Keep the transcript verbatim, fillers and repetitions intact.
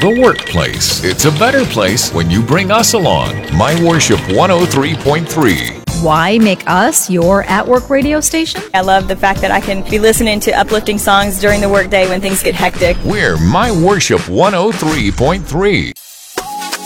the workplace. It's a better place when you bring us along. My Worship one oh three point three. Why make us your at-work radio station? I love the fact that I can be listening to uplifting songs during the workday when things get hectic. We're My Worship one oh three point three.